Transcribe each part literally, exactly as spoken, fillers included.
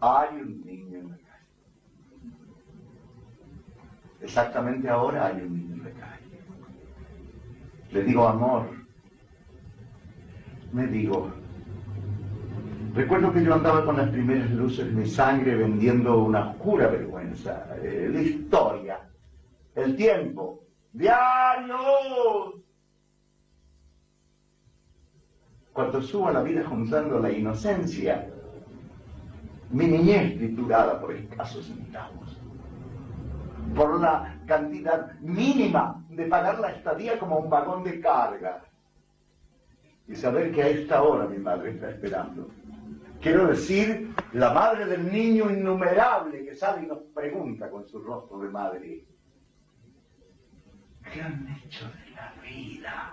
hay un niño en la calle. Exactamente ahora hay un niño en la calle. Le digo amor. Me digo, recuerdo que yo andaba con las primeras luces de mi sangre vendiendo una oscura vergüenza, eh, la historia, el tiempo, diarios. Cuando subo a la vida juntando la inocencia, mi niñez triturada por escasos centavos, por la cantidad mínima de pagar la estadía como un vagón de carga, y saber que a esta hora mi madre está esperando. Quiero decir, la madre del niño innumerable que sale y nos pregunta con su rostro de madre, ¿qué han hecho de la vida?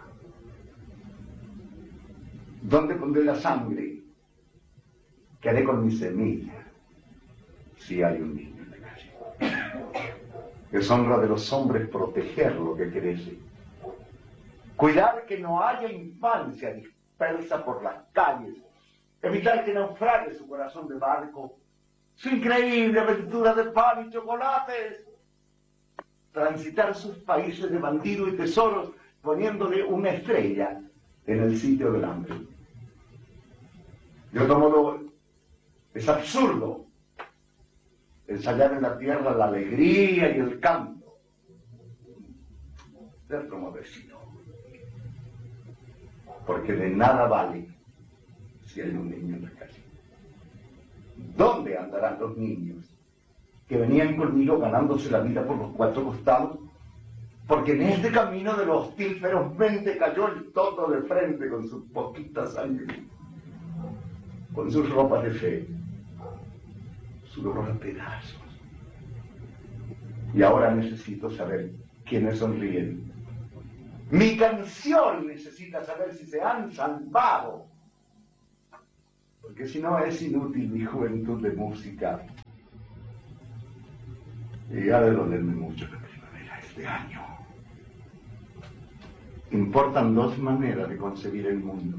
¿Dónde pondré la sangre? ¿Qué haré con mi semilla si hay un niño en la calle? Es honra de los hombres proteger lo que crece. Cuidar que no haya infancia dispersa por las calles. Evitar que naufrague su corazón de barco, su increíble aventura de pan y chocolates. Transitar sus países de bandido y tesoros poniéndole una estrella en el sitio del hambre. De otro modo, es absurdo ensayar en la tierra la alegría y el canto. De otro modo es no. Porque de nada vale si hay un niño en la calle. ¿Dónde andarán los niños que venían conmigo ganándose la vida por los cuatro costados? Porque en este camino de lo hostil ferozmente cayó el toto de frente con su poquita sangre, con sus ropas de fe, su dolor a pedazos. Y ahora necesito saber quiénes sonríen. Mi canción necesita saber si se han salvado. Porque si no es inútil mi juventud de música. Y ha de dolerme mucho la primavera este año. Importan dos maneras de concebir el mundo.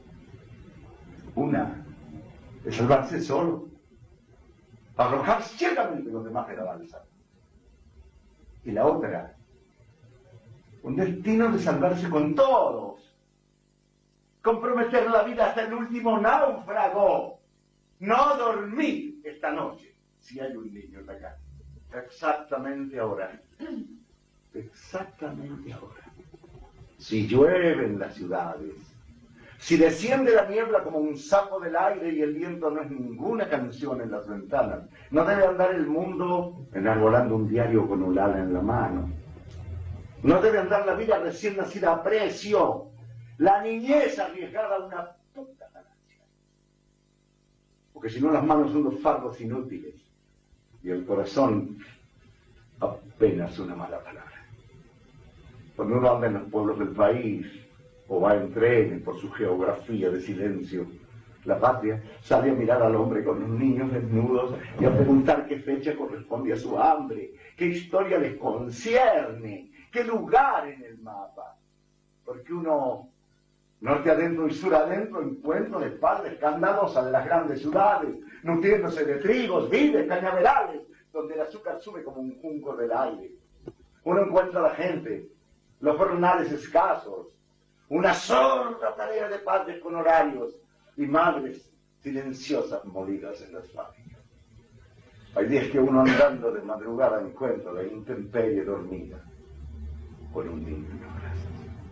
Una es salvarse solo, arrojar ciegamente los demás de la balsa. Y la otra, un destino de salvarse con todos, comprometer la vida hasta el último náufrago, no dormir esta noche si hay un niño en la calle. Exactamente ahora, exactamente ahora. Si llueve en las ciudades, si desciende la niebla como un sapo del aire y el viento no es ninguna canción en las ventanas, no debe andar el mundo enarbolando un diario con un ala en la mano. No debe andar la vida recién nacida a precio, la niñez arriesgada a una puta ganancia. Porque si no las manos son dos fardos inútiles y el corazón apenas una mala palabra. Cuando uno anda en los pueblos del país o va en trenes por su geografía de silencio, la patria sale a mirar al hombre con los niños desnudos y a preguntar qué fecha corresponde a su hambre, qué historia les concierne, qué lugar en el mapa. Porque uno, norte adentro y sur adentro, encuentro de espalda escandalosa de las grandes ciudades, nutriéndose de trigos, vides, cañaverales, donde el azúcar sube como un junco del aire. Uno encuentra a la gente, los jornales escasos, una sorda tarea de padres con horarios y madres silenciosas molidas en las fábricas. Hay días que uno andando de madrugada encuentra la intemperie dormida con un niño en los brazos.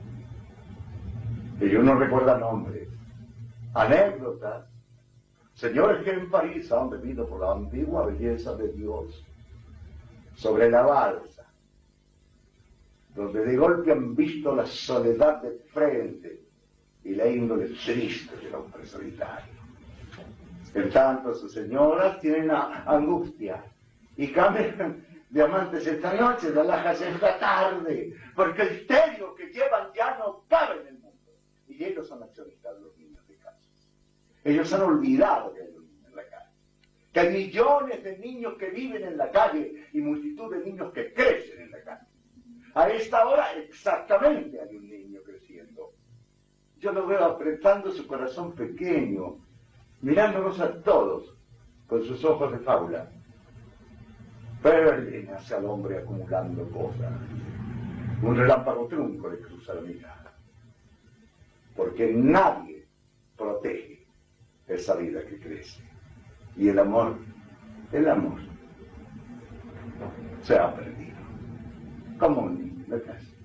Y uno recuerda nombres, anécdotas, señores que en París han bebido por la antigua belleza de Dios, sobre la balsa, donde de golpe han visto la soledad de frente y la índole triste del hombre solitario. En tanto, sus señoras tienen angustia y cambian de amantes esta noche, de alhajas esta tarde, porque el tedio que llevan ya no cabe en el mundo. Y ellos son accionistas de los niños de casa. Ellos han olvidado que hay un niño en la calle, que hay millones de niños que viven en la calle y multitud de niños que crecen en la calle. A esta hora exactamente hay un niño creciendo. Yo lo veo apretando su corazón pequeño, mirándonos a todos, con sus ojos de fábula, perden hacia el hombre acumulando cosas. Un relámpago trunco le cruza la mirada, porque nadie protege esa vida que crece. Y el amor, el amor, se ha perdido. Como un niño, ¿verdad?